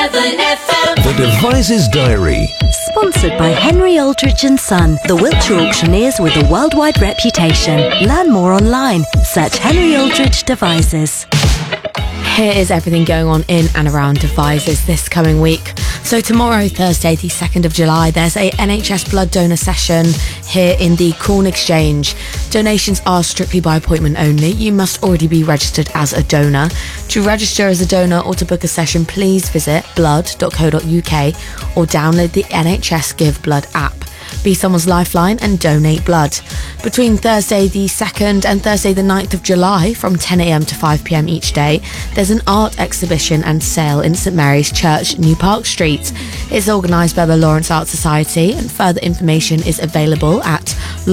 The Devices Diary. Sponsored by Henry Aldridge and Son, the Wiltshire auctioneers with a worldwide reputation. Learn more online. Search Henry Aldridge Devices. Here is everything going on in and around Devizes this coming week. So tomorrow, Thursday, the 2nd of July, there's a NHS blood donor session here in the Corn Exchange. Donations are strictly by appointment only. You must already be registered as a donor. To register as a donor or to book a session, please visit blood.co.uk or download the NHS Give Blood app. Be someone's lifeline and donate blood. Between Thursday the 2nd and Thursday the 9th of July from 10am to 5pm each day, there's an art exhibition and sale in St Mary's Church, New Park Street. It's organised by the Lawrence Art Society and further information is available at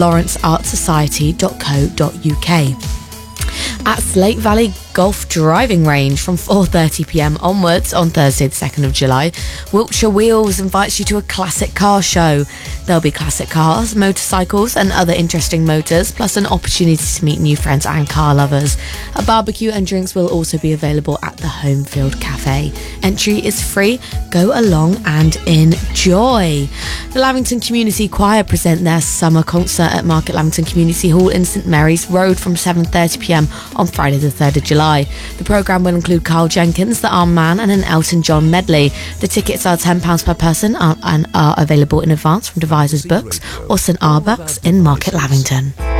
lawrenceartsociety.co.uk. At Slate Valley Golf Driving Range from 4:30pm onwards on Thursday the 2nd of July, Wiltshire Wheels invites you to a classic car show. There'll be classic cars, motorcycles and other interesting motors, plus an opportunity to meet new friends and car lovers. A barbecue and drinks will also be available at the Homefield Cafe. Entry is free. Go along and enjoy. The Lavington Community Choir present their summer concert at Market Lavington Community Hall in St Mary's Road from 7:30pm on Friday the 3rd of July. The programme will include Carl Jenkins, the Armed Man and an Elton John medley. The tickets are £10 per person and are available in advance from Devices Books or St Arbucks in Market Lavington.